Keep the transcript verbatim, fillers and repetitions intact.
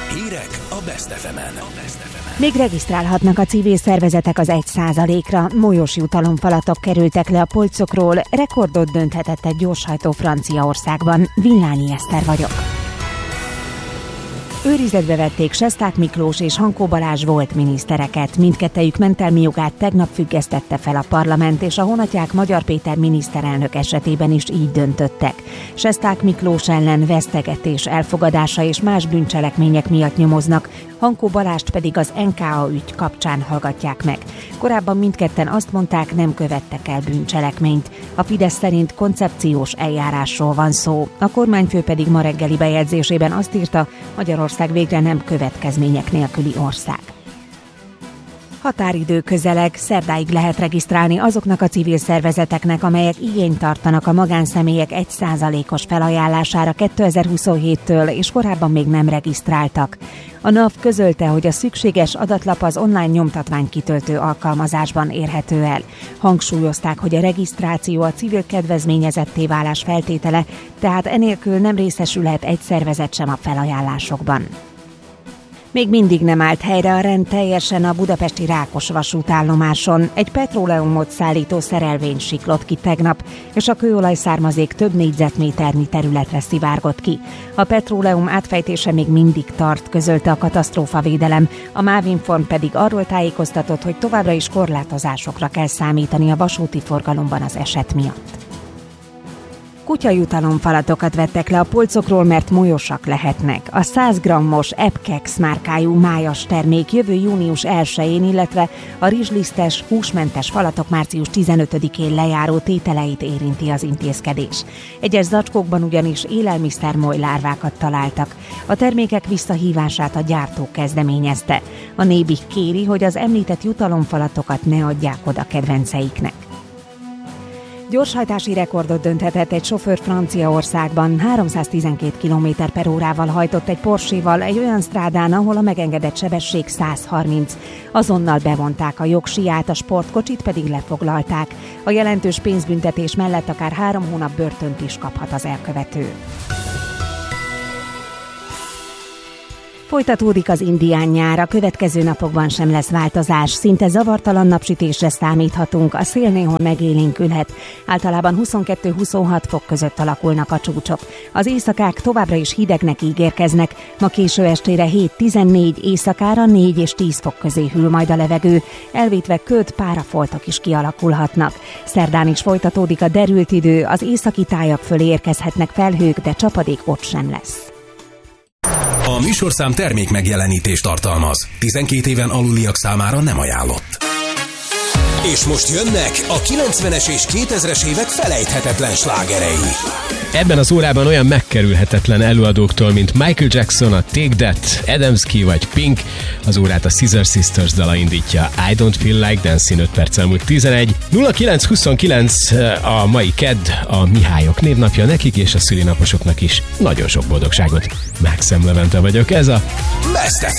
Hírek a Best ef emen. Még regisztrálhatnak a civil szervezetek az egy százalékra. Molyos jutalomfalatok kerültek le a polcokról, rekordot dönthetett egy gyorshajtó Franciaországban. Villányi Eszter vagyok. Őrizetbe vették Sesták Miklós és Hankó Balázs volt minisztereket. Mindkettejük mentelmi jogát tegnap függesztette fel a parlament, és a honatják Magyar Péter miniszterelnök esetében is így döntöttek. Sesták Miklós ellen vesztegetés elfogadása és más bűncselekmények miatt nyomoznak, Hankó Balást pedig az en ká á ügy kapcsán hallgatják meg. Korábban mindketten azt mondták, nem követtek el bűncselekményt. A Fidesz szerint koncepciós eljárásról van szó. A kormányfő pedig ma reggeli bejegyzésében azt írta, Magyarország végre nem következmények nélküli ország. Határidő közeleg, szerdáig lehet regisztrálni azoknak a civil szervezeteknek, amelyek igényt tartanak a magánszemélyek egy százalékos felajánlására kétezer-huszonhéttől, és korábban még nem regisztráltak. A NAV közölte, hogy a szükséges adatlap az online nyomtatványkitöltő alkalmazásban érhető el. Hangsúlyozták, hogy a regisztráció a civil kedvezményezetté válás feltétele, tehát enélkül nem részesülhet egy szervezet sem a felajánlásokban. Még mindig nem állt helyre a rend teljesen a budapesti Rákos vasútállomáson. Egy petróleumot szállító szerelvény siklott ki tegnap, és a kőolajszármazék több négyzetméternyi területre szivárgott ki. A petróleum átfejtése még mindig tart, közölte a katasztrófavédelem. A Mávinform pedig arról tájékoztatott, hogy továbbra is korlátozásokra kell számítani a vasúti forgalomban az eset miatt. Kutyajutalomfalatokat vettek le a polcokról, mert molyosak lehetnek. A száz grammos Epkex márkájú májas termék jövő június elsején, illetve a rizslisztes, húsmentes falatok március tizenötödikén lejáró tételeit érinti az intézkedés. Egyes zacskókban ugyanis élelmiszermoly lárvákat találtak. A termékek visszahívását a gyártó kezdeményezte. A Nébih kéri, hogy az említett jutalomfalatokat ne adják oda kedvenceiknek. Gyorshajtási rekordot dönthetett egy sofőr Franciaországban. háromszáztizenkét kilométer per órával hajtott egy Porséval egy olyan strádán, ahol a megengedett sebesség száz harminc. Azonnal bevonták a jogsiját, a sportkocsit pedig lefoglalták. A jelentős pénzbüntetés mellett akár három hónap börtönt is kaphat az elkövető. Folytatódik az indián nyár, a következő napokban sem lesz változás, szinte zavartalan napsütésre számíthatunk, a szél néhol megélénkülhet. Általában huszonkettő-huszonhat fok között alakulnak a csúcsok. Az éjszakák továbbra is hidegnek ígérkeznek, ma késő estére hét-tizennégy, éjszakára négy és tíz fok közé hűl majd a levegő, elvétve köd, párafoltok is kialakulhatnak. Szerdán is folytatódik a derült idő, az északi tájak fölé érkezhetnek felhők, de csapadék ott sem lesz. A műsorszám termék megjelenítést tartalmaz. tizenkét éven aluliak számára nem ajánlott. És most jönnek a kilencvenes és kétezres évek felejthetetlen slágerei. Ebben az órában olyan megkerülhetetlen előadóktól, mint Michael Jackson, a Take That, Adamski vagy Pink, az órát a Scissor Sisters dala indítja. I Don't Feel Like Dancing, öt perccel múlt tizenegy. nulla kilenc huszonkilenc a mai kedd, a Mihályok névnapja, nekik és a szülinaposoknak is nagyon sok boldogságot. Mákszem Levente vagyok, ez a Best ef